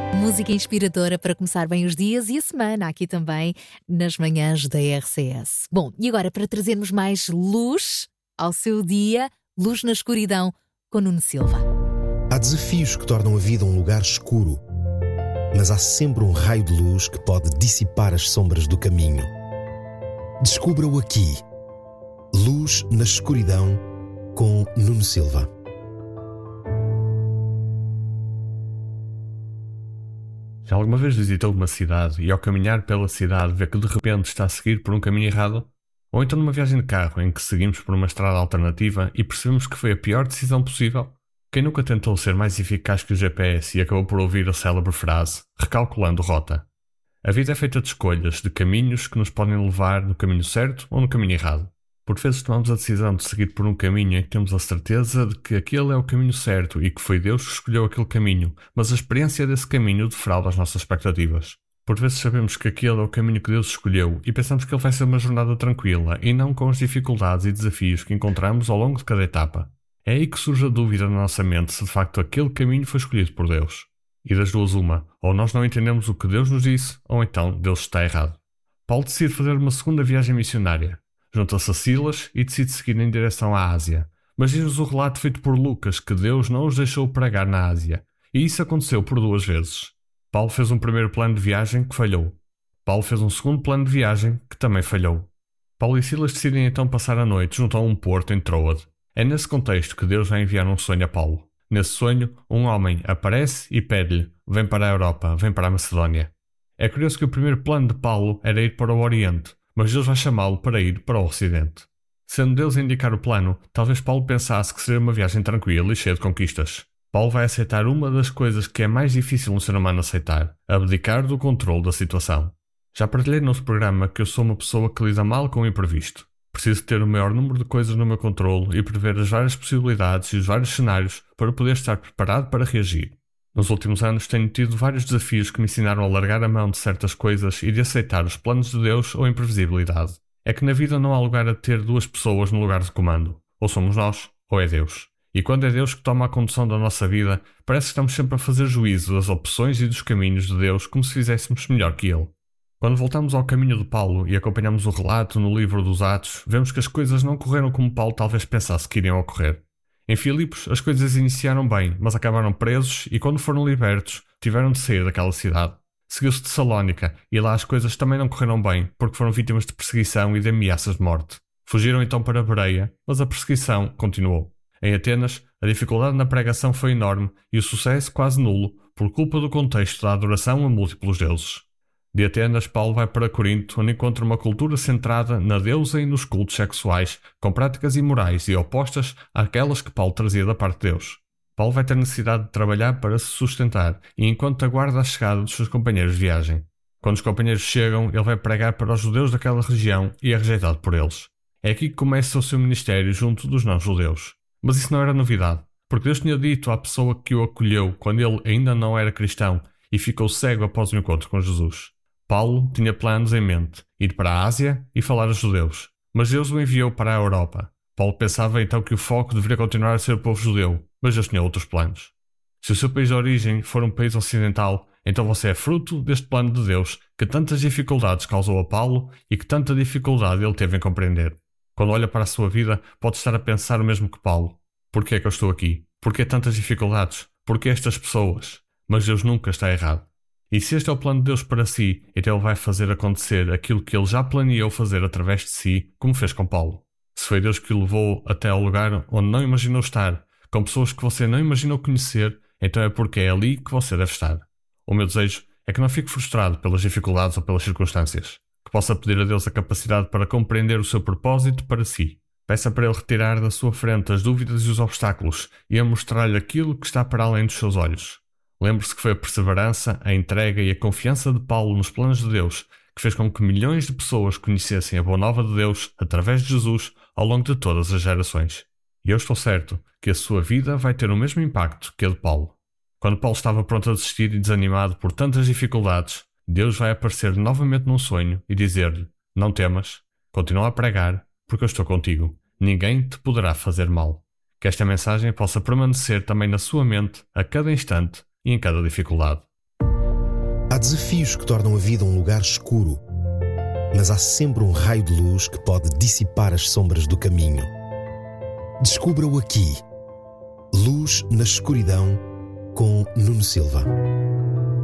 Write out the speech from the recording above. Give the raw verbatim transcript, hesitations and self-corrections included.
Música inspiradora para começar bem os dias e a semana, aqui também nas manhãs da R C S. Bom, e agora para trazermos mais luz ao seu dia, luz na escuridão, com Nuno Silva. Há desafios que tornam a vida um lugar escuro, mas há sempre um raio de luz que pode dissipar as sombras do caminho. Descubra-o aqui. Luz na escuridão, com Nuno Silva. Já alguma vez visitou uma cidade e ao caminhar pela cidade vê que de repente está a seguir por um caminho errado? Ou então numa viagem de carro em que seguimos por uma estrada alternativa e percebemos que foi a pior decisão possível? Quem nunca tentou ser mais eficaz que o G P S e acabou por ouvir a célebre frase, recalculando rota? A vida é feita de escolhas, de caminhos que nos podem levar no caminho certo ou no caminho errado. Por vezes tomamos a decisão de seguir por um caminho em que temos a certeza de que aquele é o caminho certo e que foi Deus que escolheu aquele caminho, mas a experiência desse caminho defrauda as nossas expectativas. Por vezes sabemos que aquele é o caminho que Deus escolheu e pensamos que ele vai ser uma jornada tranquila e não com as dificuldades e desafios que encontramos ao longo de cada etapa. É aí que surge a dúvida na nossa mente se de facto aquele caminho foi escolhido por Deus. E das duas uma, ou nós não entendemos o que Deus nos disse, ou então Deus está errado. Paulo decide fazer uma segunda viagem missionária. Junta-se a Silas e decide seguir em direção à Ásia. Mas diz-nos o relato feito por Lucas que Deus não os deixou pregar na Ásia. E isso aconteceu por duas vezes. Paulo fez um primeiro plano de viagem que falhou. Paulo fez um segundo plano de viagem que também falhou. Paulo e Silas decidem então passar a noite junto a um porto em Troade. É nesse contexto que Deus vai enviar um sonho a Paulo. Nesse sonho, um homem aparece e pede-lhe: vem para a Europa, vem para a Macedónia. É curioso que o primeiro plano de Paulo era ir para o Oriente, mas Deus vai chamá-lo para ir para o Ocidente. Sendo Deus a indicar o plano, talvez Paulo pensasse que seria uma viagem tranquila e cheia de conquistas. Paulo vai aceitar uma das coisas que é mais difícil um ser humano aceitar: abdicar do controle da situação. Já partilhei no nosso programa que eu sou uma pessoa que lida mal com o imprevisto. Preciso ter o maior número de coisas no meu controle e prever as várias possibilidades e os vários cenários para poder estar preparado para reagir. Nos últimos anos tenho tido vários desafios que me ensinaram a largar a mão de certas coisas e de aceitar os planos de Deus ou a imprevisibilidade. É que na vida não há lugar a ter duas pessoas no lugar de comando. Ou somos nós, ou é Deus. E quando é Deus que toma a condução da nossa vida, parece que estamos sempre a fazer juízo das opções e dos caminhos de Deus como se fizéssemos melhor que Ele. Quando voltamos ao caminho de Paulo e acompanhamos o relato no livro dos Atos, vemos que as coisas não correram como Paulo talvez pensasse que iriam ocorrer. Em Filipos, as coisas iniciaram bem, mas acabaram presos e quando foram libertos, tiveram de sair daquela cidade. Seguiu-se de Salónica e lá as coisas também não correram bem, porque foram vítimas de perseguição e de ameaças de morte. Fugiram então para Bereia, mas a perseguição continuou. Em Atenas, a dificuldade na pregação foi enorme e o sucesso quase nulo, por culpa do contexto da adoração a múltiplos deuses. De Atenas, Paulo vai para Corinto, onde encontra uma cultura centrada na deusa e nos cultos sexuais, com práticas imorais e opostas àquelas que Paulo trazia da parte de Deus. Paulo vai ter necessidade de trabalhar para se sustentar, e enquanto aguarda a chegada dos seus companheiros de viagem. Quando os companheiros chegam, ele vai pregar para os judeus daquela região e é rejeitado por eles. É aqui que começa o seu ministério junto dos não-judeus. Mas isso não era novidade, porque Deus tinha dito à pessoa que o acolheu quando ele ainda não era cristão e ficou cego após o encontro com Jesus. Paulo tinha planos em mente, ir para a Ásia e falar aos judeus, mas Deus o enviou para a Europa. Paulo pensava então que o foco deveria continuar a ser o povo judeu, mas Deus tinha outros planos. Se o seu país de origem for um país ocidental, então você é fruto deste plano de Deus que tantas dificuldades causou a Paulo e que tanta dificuldade ele teve em compreender. Quando olha para a sua vida, pode estar a pensar o mesmo que Paulo. Porquê é que eu estou aqui? Porquê tantas dificuldades? Porquê estas pessoas? Mas Deus nunca está errado. E se este é o plano de Deus para si, então Ele vai fazer acontecer aquilo que Ele já planeou fazer através de si, como fez com Paulo. Se foi Deus que o levou até ao lugar onde não imaginou estar, com pessoas que você não imaginou conhecer, então é porque é ali que você deve estar. O meu desejo é que não fique frustrado pelas dificuldades ou pelas circunstâncias, que possa pedir a Deus a capacidade para compreender o seu propósito para si. Peça para Ele retirar da sua frente as dúvidas e os obstáculos e a mostrar-lhe aquilo que está para além dos seus olhos. Lembre-se que foi a perseverança, a entrega e a confiança de Paulo nos planos de Deus que fez com que milhões de pessoas conhecessem a boa nova de Deus através de Jesus ao longo de todas as gerações. E eu estou certo que a sua vida vai ter o mesmo impacto que a de Paulo. Quando Paulo estava pronto a desistir e desanimado por tantas dificuldades, Deus vai aparecer novamente num sonho e dizer-lhe: não temas, continua a pregar, porque eu estou contigo. Ninguém te poderá fazer mal. Que esta mensagem possa permanecer também na sua mente a cada instante e em cada dificuldade. Há desafios que tornam a vida um lugar escuro, mas há sempre um raio de luz que pode dissipar as sombras do caminho. Descubra-o aqui. Luz na escuridão, com Nuno Silva.